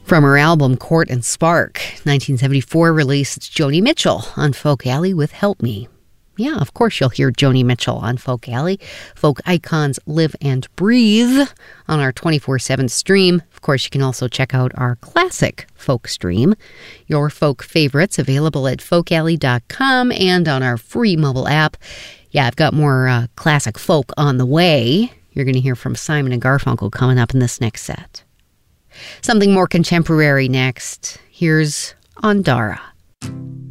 From her album Court and Spark, 1974 release, it's Joni Mitchell on Folk Alley with Help Me. Yeah, of course you'll hear Joni Mitchell on Folk Alley. Folk icons live and breathe on our 24/7 stream. Of course, you can also check out our classic folk stream. Your folk favorites available at folkalley.com and on our free mobile app. Yeah, I've got more classic folk on the way. You're going to hear from Simon and Garfunkel coming up in this next set. Something more contemporary next. Here's Ondara.